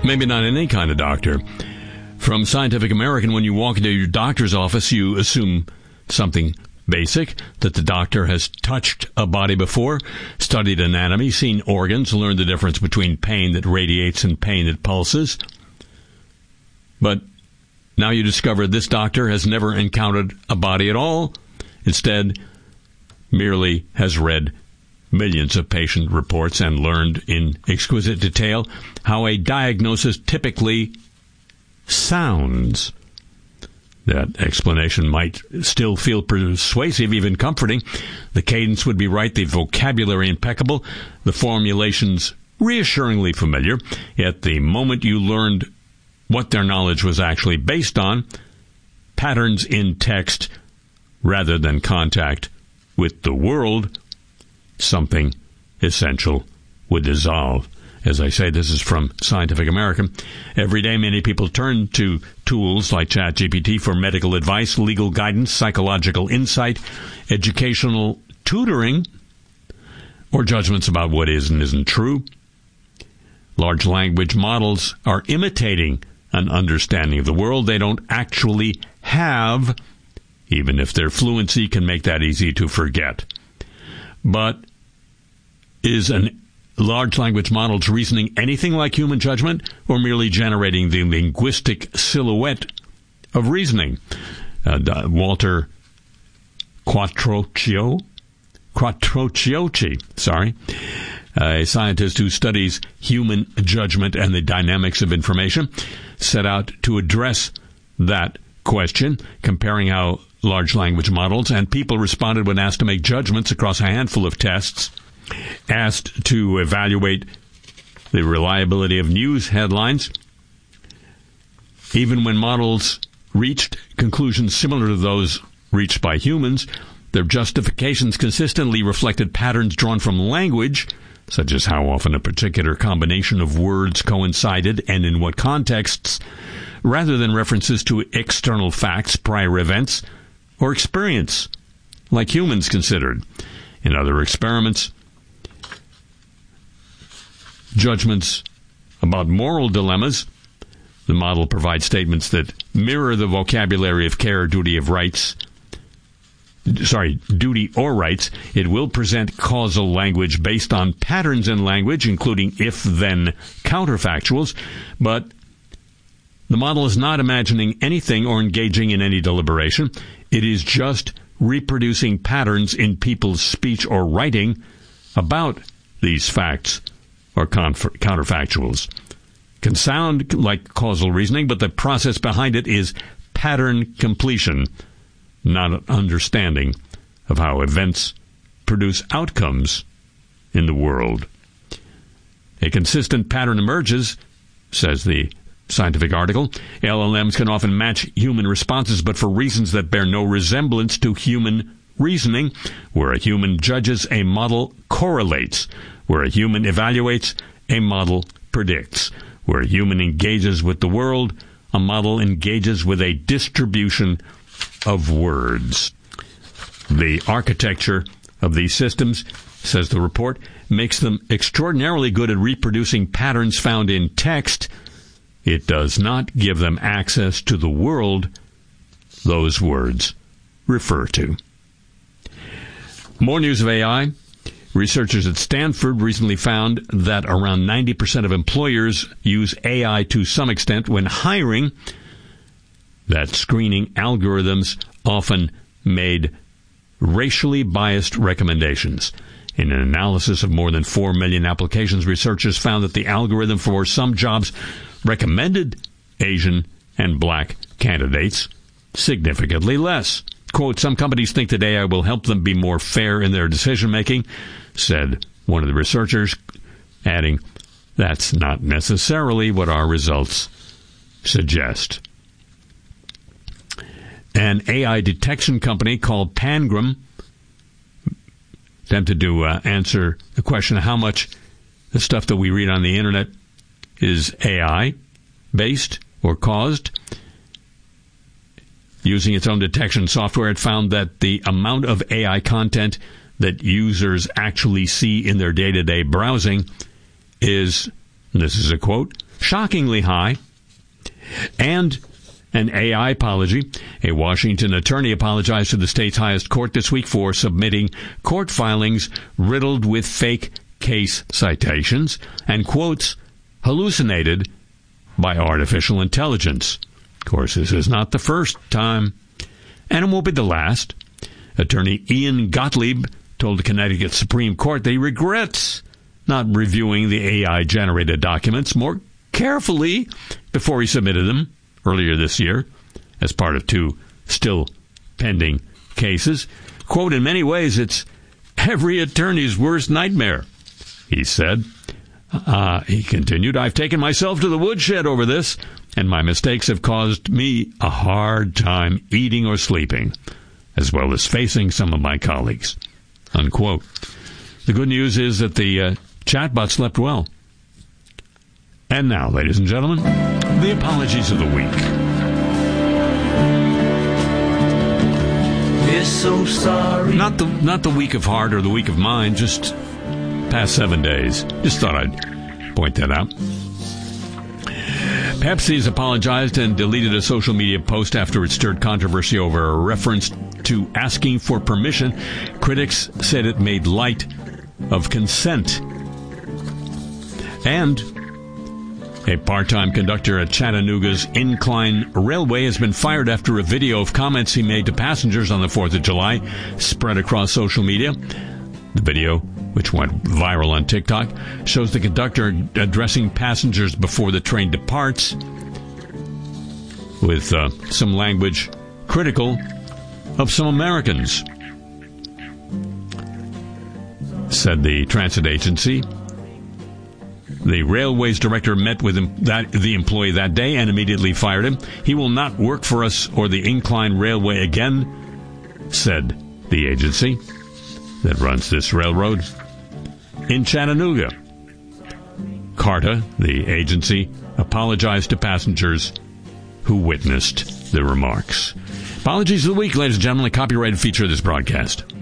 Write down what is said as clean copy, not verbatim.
maybe not any kind of doctor. From Scientific American, when you walk into your doctor's office, you assume something basic, that the doctor has touched a body before, studied anatomy, seen organs, learned the difference between pain that radiates and pain that pulses. But now you discover this doctor has never encountered a body at all. Instead, merely has read millions of patient reports and learned in exquisite detail how a diagnosis typically sounds. That explanation might still feel persuasive, even comforting. The cadence would be right, the vocabulary impeccable, the formulations reassuringly familiar. Yet the moment you learned what their knowledge was actually based on, patterns in text rather than contact with the world, something essential would dissolve. As I say, this is from Scientific American. Every day, many people turn to tools like ChatGPT for medical advice, legal guidance, psychological insight, educational tutoring, or judgments about what is and isn't true. Large language models are imitating an understanding of the world they don't actually have, even if their fluency can make that easy to forget. But is an large language model's reasoning anything like human judgment, or merely generating the linguistic silhouette of reasoning? Walter Quattrocchio, a scientist who studies human judgment and the dynamics of information, set out to address that question, comparing how large language models and people responded when asked to make judgments across a handful of tests. Asked to evaluate the reliability of news headlines, even when models reached conclusions similar to those reached by humans, their justifications consistently reflected patterns drawn from language, such as how often a particular combination of words coincided and in what contexts, rather than references to external facts, prior events, or experience, like humans considered. In other experiments, judgments about moral dilemmas, the model provides statements that mirror the vocabulary of care, duty or rights. It will present causal language based on patterns in language, including if-then counterfactuals, but the model is not imagining anything or engaging in any deliberation. It is just reproducing patterns in people's speech or writing about these facts or counterfactuals. Can sound like causal reasoning, but the process behind it is pattern completion, not an understanding of how events produce outcomes in the world. A consistent pattern emerges, says the scientific article. LLMs can often match human responses, but for reasons that bear no resemblance to human reasoning. Where a human judges, a model correlates. Where a human evaluates, a model predicts. Where a human engages with the world, a model engages with a distribution of words. The architecture of these systems, says the report, makes them extraordinarily good at reproducing patterns found in text. It does not give them access to the world those words refer to. More news of AI. Researchers at Stanford recently found that around 90% of employers use AI to some extent when hiring. That screening algorithms often made racially biased recommendations. In an analysis of more than 4 million applications, researchers found that the algorithm for some jobs recommended Asian and black candidates significantly less. Quote, some companies think that AI will help them be more fair in their decision-making, said one of the researchers, adding, that's not necessarily what our results suggest. An AI detection company called Pangram attempted to answer the question of how much the stuff that we read on the internet is AI-based or caused. Using its own detection software, it found that the amount of AI content that users actually see in their day-to-day browsing is this is a quote, shockingly high, and an AI apology. A Washington attorney apologized to the state's highest court this week for submitting court filings riddled with fake case citations and quotes hallucinated by artificial intelligence. Of course, this is not the first time, and it won't be the last. Attorney Ian Gottlieb told the Connecticut Supreme Court that he regrets not reviewing the AI-generated documents more carefully before he submitted them earlier this year as part of 2 still pending cases. Quote, in many ways, it's every attorney's worst nightmare, he said. He continued, I've taken myself to the woodshed over this, and my mistakes have caused me a hard time eating or sleeping, as well as facing some of my colleagues. Unquote. The good news is that the chatbot slept well. And now, ladies and gentlemen, the apologies of the week. We're so sorry. Not the week of heart or the week of mind, just past 7 days. Just thought I'd point that out. Pepsi's apologized and deleted a social media post after it stirred controversy over a reference to asking for permission. Critics said it made light of consent. And a part-time conductor at Chattanooga's Incline Railway has been fired after a video of comments he made to passengers on the 4th of July spread across social media. The video, which went viral on TikTok, shows the conductor addressing passengers before the train departs with some language critical of some Americans, said the transit agency. The railway's director met with the employee that day and immediately fired him. He will not work for us or the Incline Railway again, said the agency that runs this railroad. In Chattanooga, CARTA, the agency, apologized to passengers who witnessed the remarks. Apologies of the week, ladies and gentlemen, a copyrighted feature of this broadcast.